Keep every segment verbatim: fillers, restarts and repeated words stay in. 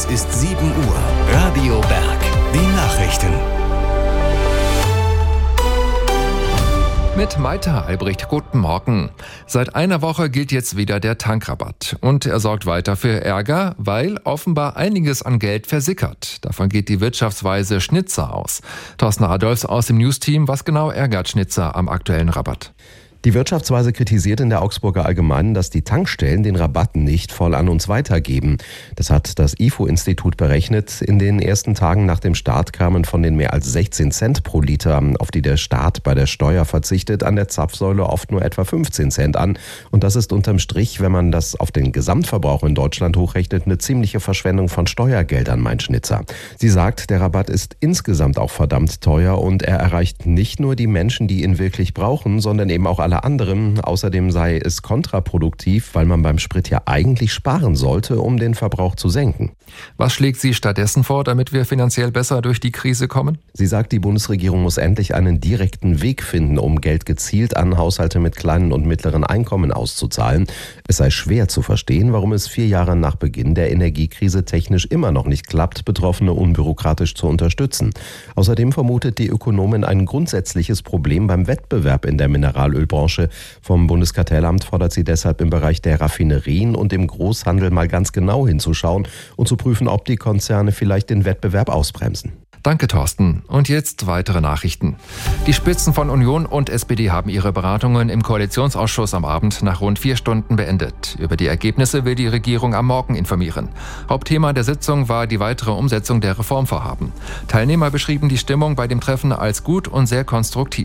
ist sieben Uhr. Radio Berg. Die Nachrichten. Mit Maita Albrecht, guten Morgen. Seit einer Woche gilt jetzt wieder der Tankrabatt. Und er sorgt weiter für Ärger, weil offenbar einiges an Geld versickert. Davon geht die Wirtschaftsweise Schnitzer aus. Thorsten Adolfs aus dem News-Team. Was genau ärgert Schnitzer am aktuellen Rabatt? Die Wirtschaftsweise kritisiert in der Augsburger Allgemeinen, dass die Tankstellen den Rabatt nicht voll an uns weitergeben. Das hat das I F O-Institut berechnet. In den ersten Tagen nach dem Start kamen von den mehr als sechzehn Cent pro Liter, auf die der Staat bei der Steuer verzichtet, an der Zapfsäule oft nur etwa fünfzehn Cent an. Und das ist unterm Strich, wenn man das auf den Gesamtverbrauch in Deutschland hochrechnet, eine ziemliche Verschwendung von Steuergeldern, meint Schnitzer. Sie sagt, der Rabatt ist insgesamt auch verdammt teuer und er erreicht nicht nur die Menschen, die ihn wirklich brauchen, sondern eben auch alle anderen. Außerdem sei es kontraproduktiv, weil man beim Sprit ja eigentlich sparen sollte, um den Verbrauch zu senken. Was schlägt sie stattdessen vor, damit wir finanziell besser durch die Krise kommen? Sie sagt, die Bundesregierung muss endlich einen direkten Weg finden, um Geld gezielt an Haushalte mit kleinen und mittleren Einkommen auszuzahlen. Es sei schwer zu verstehen, warum es vier Jahre nach Beginn der Energiekrise technisch immer noch nicht klappt, Betroffene unbürokratisch zu unterstützen. Außerdem vermutet die Ökonomin ein grundsätzliches Problem beim Wettbewerb in der Mineralölbranche. Vom Bundeskartellamt fordert sie deshalb im Bereich der Raffinerien und im Großhandel mal ganz genau hinzuschauen und zu prüfen, ob die Konzerne vielleicht den Wettbewerb ausbremsen. Danke, Thorsten. Und jetzt weitere Nachrichten. Die Spitzen von Union und S P D haben ihre Beratungen im Koalitionsausschuss am Abend nach rund vier Stunden beendet. Über die Ergebnisse will die Regierung am Morgen informieren. Hauptthema der Sitzung war die weitere Umsetzung der Reformvorhaben. Teilnehmer beschrieben die Stimmung bei dem Treffen als gut und sehr konstruktiv.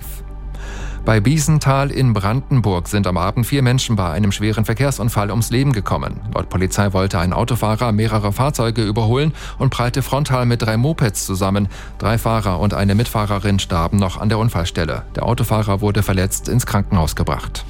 Bei Biesenthal in Brandenburg sind am Abend vier Menschen bei einem schweren Verkehrsunfall ums Leben gekommen. Laut Polizei wollte ein Autofahrer mehrere Fahrzeuge überholen und prallte frontal mit drei Mopeds zusammen. Drei Fahrer und eine Mitfahrerin starben noch an der Unfallstelle. Der Autofahrer wurde verletzt ins Krankenhaus gebracht.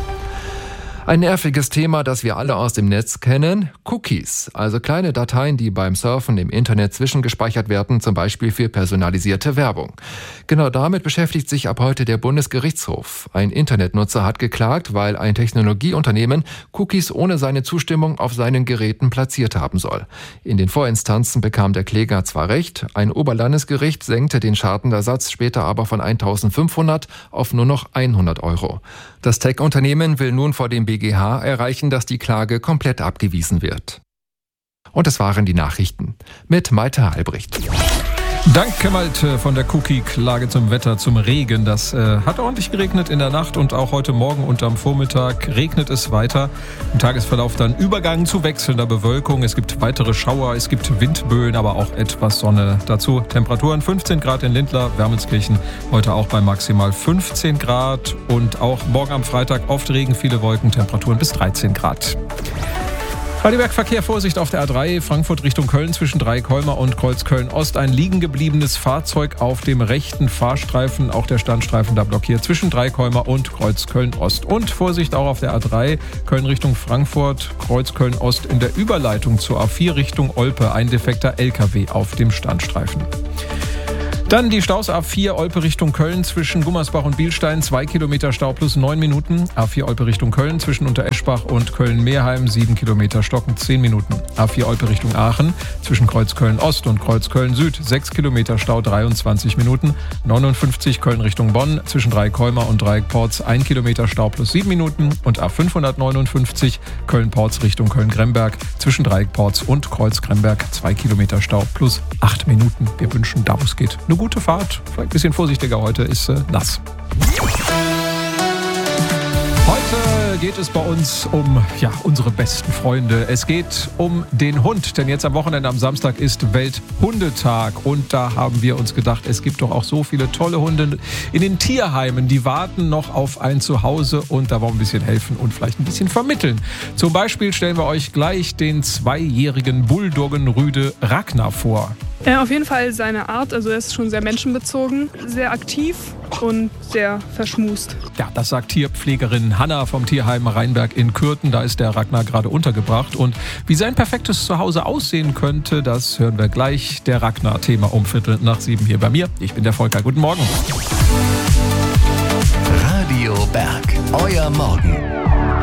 Ein nerviges Thema, das wir alle aus dem Netz kennen, Cookies, also kleine Dateien, die beim Surfen im Internet zwischengespeichert werden, zum Beispiel für personalisierte Werbung. Genau damit beschäftigt sich ab heute der Bundesgerichtshof. Ein Internetnutzer hat geklagt, weil ein Technologieunternehmen Cookies ohne seine Zustimmung auf seinen Geräten platziert haben soll. In den Vorinstanzen bekam der Kläger zwar recht, ein Oberlandesgericht senkte den Schadenersatz später aber von eintausendfünfhundert auf nur noch hundert Euro. Das Tech-Unternehmen will nun vor dem B G H erreichen, dass die Klage komplett abgewiesen wird. Und das waren die Nachrichten mit Maita Albrecht. Danke, Malte, von der Cookie-Klage zum Wetter, zum Regen. Das äh, hat ordentlich geregnet in der Nacht und auch heute Morgen und am Vormittag regnet es weiter. Im Tagesverlauf dann Übergang zu wechselnder Bewölkung. Es gibt weitere Schauer, es gibt Windböen, aber auch etwas Sonne. Dazu Temperaturen fünfzehn Grad in Lindlar, Wermelskirchen. Heute auch bei maximal fünfzehn Grad und auch morgen am Freitag oft Regen, viele Wolken, Temperaturen bis dreizehn Grad. Radio Berg Verkehr, Vorsicht auf der A drei, Frankfurt Richtung Köln zwischen Dreieckholmer und Kreuz Köln-Ost. Ein liegen gebliebenes Fahrzeug auf dem rechten Fahrstreifen, auch der Standstreifen da blockiert zwischen Dreieckholmer und Kreuz Köln-Ost. Und Vorsicht auch auf der A drei, Köln Richtung Frankfurt, Kreuz Köln-Ost in der Überleitung zur A vier Richtung Olpe. Ein defekter L K W auf dem Standstreifen. Dann die Staus A vier Olpe Richtung Köln zwischen Gummersbach und Bielstein, zwei Kilometer Stau plus neun Minuten. A vier Olpe Richtung Köln zwischen Untereschbach und Köln-Meerheim, sieben Kilometer Stocken, zehn Minuten. A vier Olpe Richtung Aachen zwischen Kreuz Köln-Ost und Kreuz Köln-Süd, sechs Kilometer Stau, dreiundzwanzig Minuten. neunundfünfzig Köln Richtung Bonn zwischen Dreieckholmer und Dreieckporz, ein Kilometer Stau plus sieben Minuten. Und A fünfhundertneunundfünfzig Köln-Porz Richtung Köln-Gremberg zwischen Dreieckporz und Kreuz-Gremberg, zwei Kilometer Stau plus acht Minuten. Wir wünschen, da wo es geht, eine gute Fahrt. Vielleicht ein bisschen vorsichtiger, heute ist äh, nass. Heute geht es bei uns um ja, unsere besten Freunde. Es geht um den Hund, denn jetzt am Wochenende, am Samstag ist Welthundetag und da haben wir uns gedacht, es gibt doch auch so viele tolle Hunde in den Tierheimen, die warten noch auf ein Zuhause und da wollen wir ein bisschen helfen und vielleicht ein bisschen vermitteln. Zum Beispiel stellen wir euch gleich den zweijährigen Bulldoggenrüde Ragnar vor. Ja, auf jeden Fall seine Art, also er ist schon sehr menschenbezogen, sehr aktiv und sehr verschmust. Ja, das sagt Tierpflegerin Hanna vom Tierheim Rheinberg in Kürten. Da ist der Ragnar gerade untergebracht. Und wie sein perfektes Zuhause aussehen könnte, das hören wir gleich. Der Ragnar-Thema um Viertel nach sieben hier bei mir. Ich bin der Volker. Guten Morgen. Radio Berg, euer Morgen.